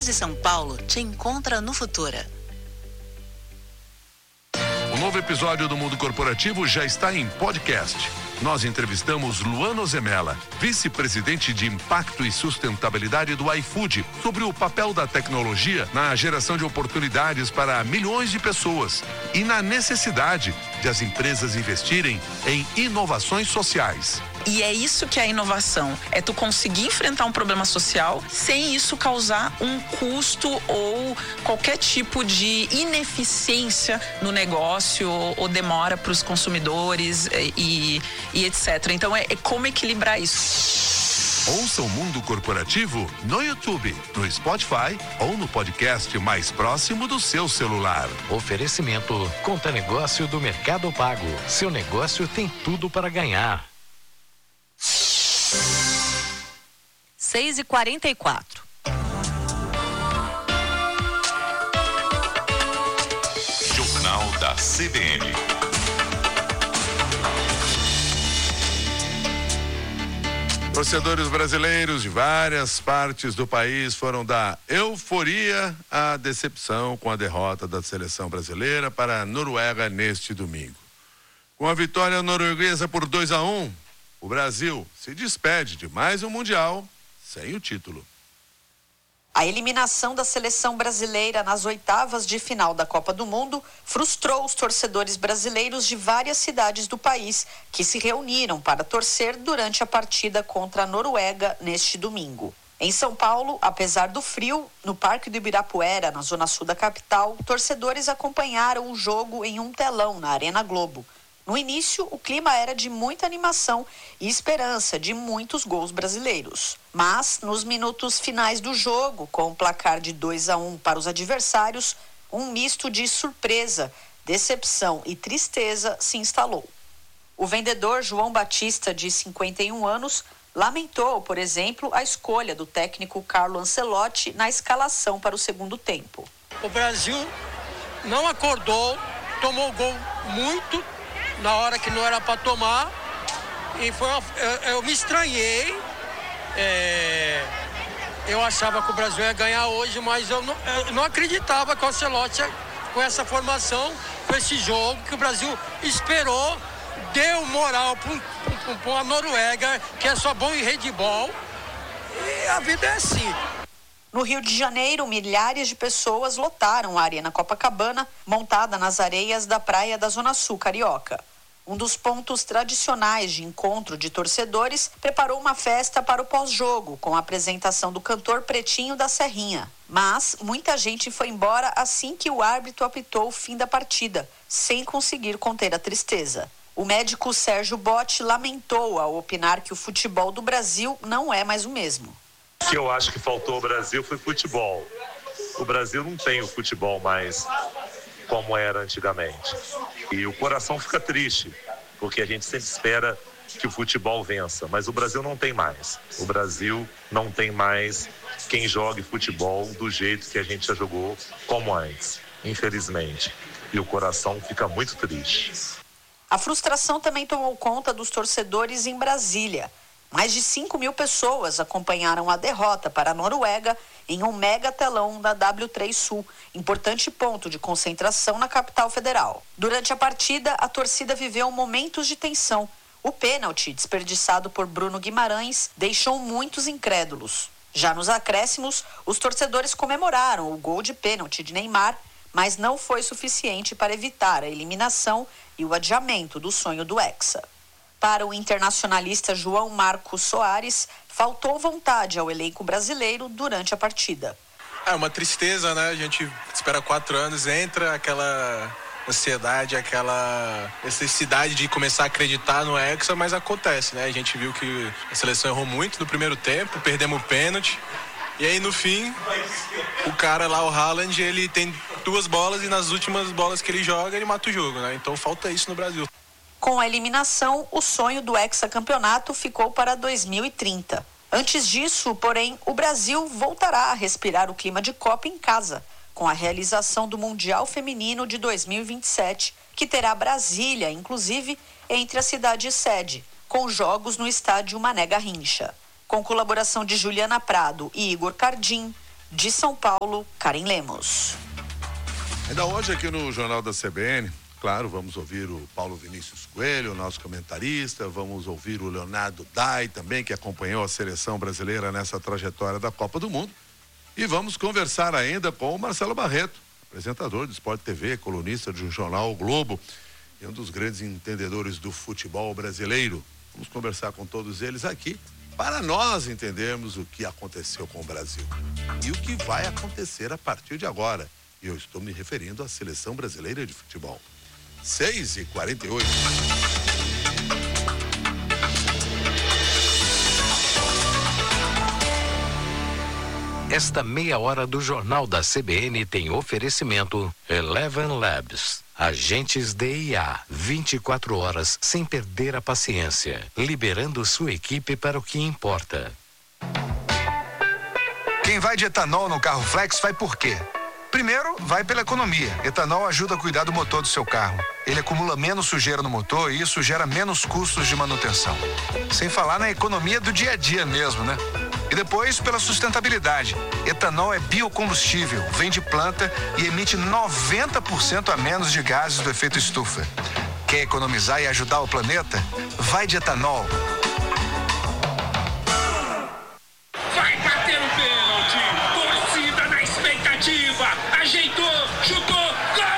de São Paulo te encontra no Futura. O novo episódio do Mundo Corporativo já está em podcast. Nós entrevistamos Luana Zemela, vice-presidente de Impacto e Sustentabilidade do iFood, sobre o papel da tecnologia na geração de oportunidades para milhões de pessoas e na necessidade de as empresas investirem em inovações sociais. E é isso que é a inovação, é tu conseguir enfrentar um problema social sem isso causar um custo ou qualquer tipo de ineficiência no negócio ou demora para os consumidores e etc. Então é como equilibrar isso. Ouça o Mundo Corporativo no YouTube, no Spotify ou no podcast mais próximo do seu celular. Oferecimento Conta Negócio do Mercado Pago. Seu negócio tem tudo para ganhar. 6h44. Jornal da CBN. Torcedores brasileiros de várias partes do país foram da euforia à decepção com a derrota da seleção brasileira para a Noruega neste domingo. Com a vitória norueguesa por 2-1, o Brasil se despede de mais um Mundial sem o título. A eliminação da seleção brasileira nas oitavas de final da Copa do Mundo frustrou os torcedores brasileiros de várias cidades do país que se reuniram para torcer durante a partida contra a Noruega neste domingo. Em São Paulo, apesar do frio, no Parque do Ibirapuera, na zona sul da capital, torcedores acompanharam o jogo em um telão na Arena Globo. No início, o clima era de muita animação e esperança de muitos gols brasileiros. Mas, nos minutos finais do jogo, com o placar de 2-1 para os adversários, um misto de surpresa, decepção e tristeza se instalou. O vendedor João Batista, de 51 anos, lamentou, por exemplo, a escolha do técnico Carlo Ancelotti na escalação para o segundo tempo. O Brasil não acordou, tomou gol muito na hora que não era para tomar, e eu me estranhei. Eu achava que o Brasil ia ganhar hoje, mas eu não acreditava que o Ancelotti, com essa formação, com esse jogo, que o Brasil esperou, deu moral para a Noruega, que é só bom em handebol, e a vida é assim. No Rio de Janeiro, milhares de pessoas lotaram a Arena Copacabana, montada nas areias da praia da Zona Sul carioca. Um dos pontos tradicionais de encontro de torcedores preparou uma festa para o pós-jogo, com a apresentação do cantor Pretinho da Serrinha. Mas muita gente foi embora assim que o árbitro apitou o fim da partida, sem conseguir conter a tristeza. O médico Sérgio Botti lamentou ao opinar que o futebol do Brasil não é mais o mesmo. O que eu acho que faltou ao Brasil foi futebol. O Brasil não tem o futebol mais como era antigamente. E o coração fica triste, porque a gente sempre espera que o futebol vença, mas o Brasil não tem mais. O Brasil não tem mais quem jogue futebol do jeito que a gente já jogou como antes, infelizmente. E o coração fica muito triste. A frustração também tomou conta dos torcedores em Brasília. Mais de 5.000 pessoas acompanharam a derrota para a Noruega em um mega telão da W3 Sul, importante ponto de concentração na capital federal. Durante a partida, a torcida viveu momentos de tensão. O pênalti, desperdiçado por Bruno Guimarães, deixou muitos incrédulos. Já nos acréscimos, os torcedores comemoraram o gol de pênalti de Neymar, mas não foi suficiente para evitar a eliminação e o adiamento do sonho do Hexa. Para o internacionalista João Marcos Soares, faltou vontade ao elenco brasileiro durante a partida. É uma tristeza, né? A gente espera 4 anos, entra aquela ansiedade, aquela necessidade de começar a acreditar no Hexa, mas acontece, né? A gente viu que a seleção errou muito no primeiro tempo, perdemos o pênalti. E aí, no fim, o cara lá, o Haaland, ele tem 2 bolas e nas últimas bolas que ele joga, ele mata o jogo, né? Então falta isso no Brasil. Com a eliminação, o sonho do hexacampeonato ficou para 2030. Antes disso, porém, o Brasil voltará a respirar o clima de Copa em casa, com a realização do Mundial Feminino de 2027, que terá Brasília, inclusive, entre a cidade sede, com jogos no estádio Mané Garrincha. Com colaboração de Juliana Prado e Igor Cardim, De São Paulo, Karen Lemos. Ainda hoje aqui no Jornal da CBN, claro, vamos ouvir o Paulo Vinícius Coelho, nosso comentarista, vamos ouvir o Leonardo Dai também, que acompanhou a seleção brasileira nessa trajetória da Copa do Mundo, e vamos conversar ainda com o Marcelo Barreto, apresentador do Sport TV, colunista do jornal O Globo e um dos grandes entendedores do futebol brasileiro. Vamos conversar com todos eles aqui para nós entendermos o que aconteceu com o Brasil e o que vai acontecer a partir de agora. E eu estou me referindo à seleção brasileira de futebol. 6h48. Esta meia hora do Jornal da CBN tem oferecimento Eleven Labs. Agentes DIA, 24 horas sem perder a paciência, liberando sua equipe para o que importa. Quem vai de etanol no carro flex vai por quê? Primeiro, vai pela economia. Etanol ajuda a cuidar do motor do seu carro. Ele acumula menos sujeira no motor e isso gera menos custos de manutenção. Sem falar na economia do dia a dia mesmo, né? E depois, pela sustentabilidade. Etanol é biocombustível, vem de planta e emite 90% a menos de gases do efeito estufa. Quer economizar e ajudar o planeta? Vai de etanol. Vai bater o pênalti! Torcida na expectativa! Ajeitou, chutou, gol!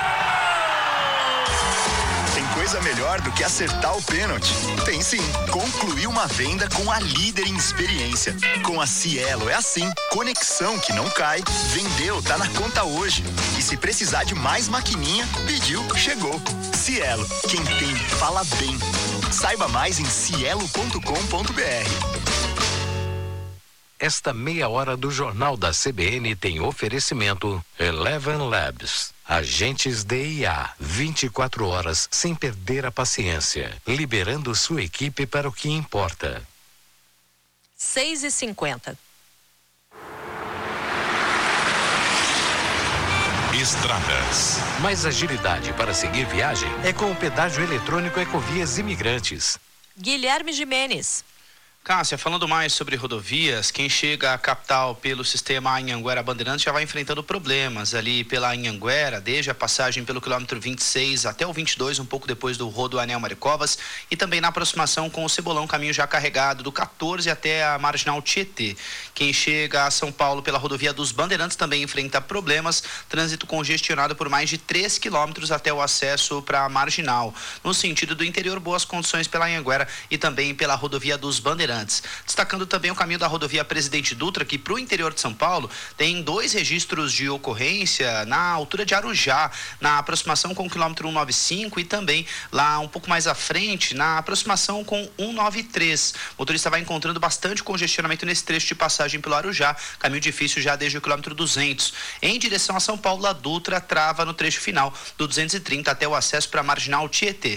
Tem coisa melhor do que acertar o pênalti? Tem sim. Concluir uma venda com a líder em experiência. Com a Cielo é assim. Conexão que não cai. Vendeu, tá na conta hoje. E se precisar de mais maquininha, pediu, chegou. Cielo, quem tem, fala bem. Saiba mais em cielo.com.br. Esta meia hora do Jornal da CBN tem oferecimento Eleven Labs. Agentes DIA, 24 horas sem perder a paciência, liberando sua equipe para o que importa. 6h50. Estradas. Mais agilidade para seguir viagem é com o pedágio eletrônico Ecovias Imigrantes. Guilherme Gimenez. Cássia, falando mais sobre rodovias, quem chega à capital pelo sistema Anhanguera-Bandeirantes já vai enfrentando problemas ali pela Anhanguera, desde a passagem pelo quilômetro 26 até o 22, um pouco depois do Rodoanel Maricovas, e também na aproximação com o Cebolão, caminho já carregado do 14 até a Marginal Tietê. Quem chega a São Paulo pela rodovia dos Bandeirantes também enfrenta problemas, trânsito congestionado por mais de 3 quilômetros até o acesso para a Marginal. No sentido do interior, boas condições pela Anhanguera e também pela rodovia dos Bandeirantes. Destacando também o caminho da rodovia Presidente Dutra, que para o interior de São Paulo tem 2 registros de ocorrência na altura de Arujá, na aproximação com o quilômetro 195 e também lá um pouco mais à frente, na aproximação com 193. O motorista vai encontrando bastante congestionamento nesse trecho de passagem pelo Arujá, caminho difícil já desde o quilômetro 200. Em direção a São Paulo, a Dutra trava no trecho final do 230 até o acesso para a Marginal Tietê.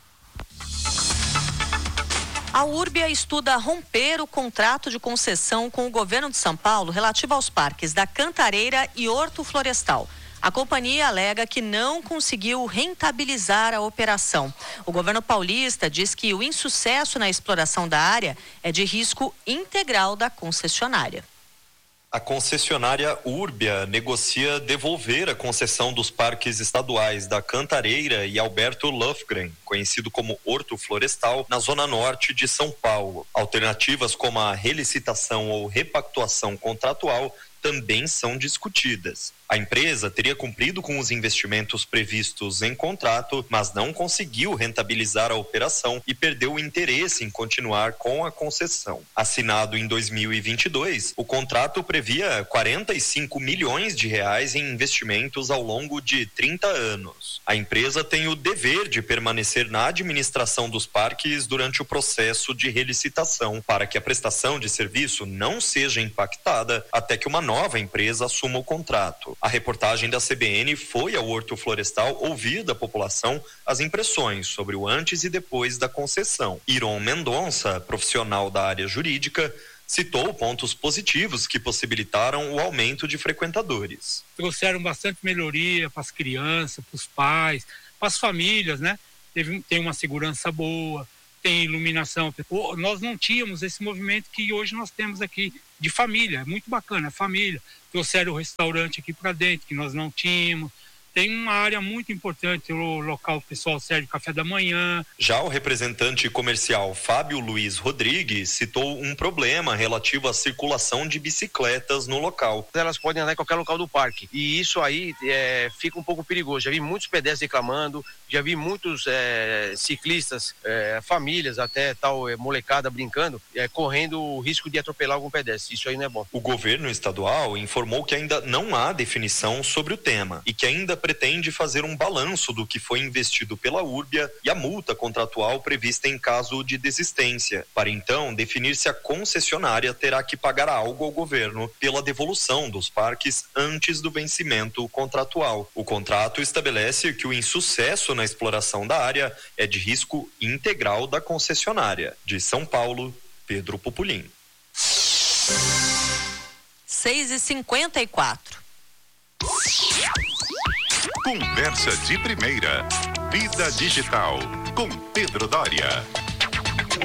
A Urbia estuda romper o contrato de concessão com o governo de São Paulo relativo aos parques da Cantareira e Horto Florestal. A companhia alega que não conseguiu rentabilizar a operação. O governo paulista diz que o insucesso na exploração da área é de risco integral da concessionária. A concessionária Urbia negocia devolver a concessão dos parques estaduais da Cantareira e Alberto Lofgren, conhecido como Horto Florestal, na zona norte de São Paulo. Alternativas como a relicitação ou repactuação contratual também são discutidas. A empresa teria cumprido com os investimentos previstos em contrato, mas não conseguiu rentabilizar a operação e perdeu o interesse em continuar com a concessão. Assinado em 2022, o contrato previa 45 milhões de reais em investimentos ao longo de 30 anos. A empresa tem o dever de permanecer na administração dos parques durante o processo de relicitação, para que a prestação de serviço não seja impactada até que uma nova empresa assuma o contrato. A reportagem da CBN foi ao Horto Florestal ouvir da população as impressões sobre o antes e depois da concessão. Iron Mendonça, profissional da área jurídica, citou pontos positivos que possibilitaram o aumento de frequentadores. Trouxeram bastante melhoria para as crianças, para os pais, para as famílias, né? Tem uma segurança boa, tem iluminação. Nós não tínhamos esse movimento que hoje nós temos aqui de família, é muito bacana, família. Trouxeram o restaurante aqui para dentro, que nós não tínhamos. Tem uma área muito importante, o local o pessoal serve café da manhã. Já o representante comercial Fábio Luiz Rodrigues citou um problema relativo à circulação de bicicletas no local. Elas podem andar em qualquer local do parque e isso aí fica um pouco perigoso. Já vi muitos pedestres reclamando, já vi muitos ciclistas, famílias até tal molecada brincando, correndo o risco de atropelar algum pedestre. Isso aí não é bom. O governo estadual informou que ainda não há definição sobre o tema e que ainda pretende fazer um balanço do que foi investido pela Urbia e a multa contratual prevista em caso de desistência, para então definir se a concessionária terá que pagar algo ao governo pela devolução dos parques antes do vencimento contratual. O contrato estabelece que o insucesso na exploração da área é de risco integral da concessionária. De São Paulo, Pedro Pupulim. 6h54. Conversa de primeira. Vida Digital com Pedro Doria.